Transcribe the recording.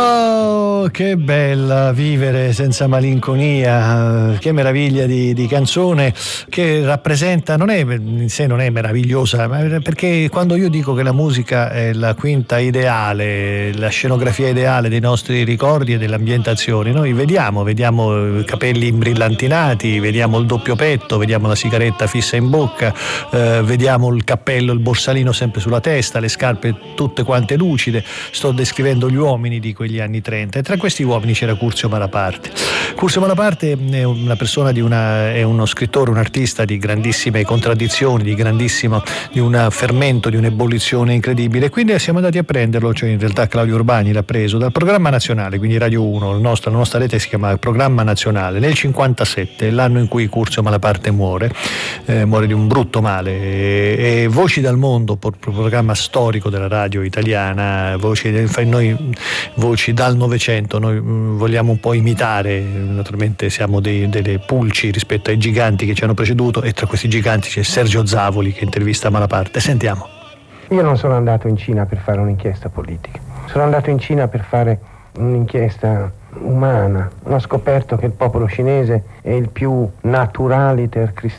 Oh, che bella vivere senza malinconia, che meraviglia di canzone, che rappresenta, non è in sé non è meravigliosa, ma perché quando io dico che la musica è la quinta ideale, la scenografia ideale dei nostri ricordi e delle ambientazioni, noi vediamo i capelli imbrillantinati, vediamo il doppio petto, vediamo la sigaretta fissa in bocca, vediamo il cappello, il borsalino sempre sulla testa, le scarpe tutte quante lucide. Sto descrivendo gli uomini di quegli anni 30 e tra questi uomini c'era Curzio Malaparte. Curzio Malaparte è una persona è uno scrittore, un artista di grandissime contraddizioni, di un fermento, di un'ebollizione incredibile. Quindi siamo andati a prenderlo, cioè in realtà Claudio Urbani l'ha preso dal programma nazionale, quindi Radio 1, la nostra rete si chiama Programma Nazionale, nel 57, l'anno in cui Curzio Malaparte muore di un brutto male, e Voci dal Mondo, programma storico della radio italiana, voci dal Novecento, noi vogliamo un po' imitare, naturalmente siamo delle pulci rispetto ai giganti che ci hanno preceduto, e tra questi giganti c'è Sergio Zavoli che intervista Malaparte. Sentiamo. Io non sono andato in Cina per fare un'inchiesta politica, sono andato in Cina per fare un'inchiesta umana. Ho scoperto che il popolo cinese è il più naturaliter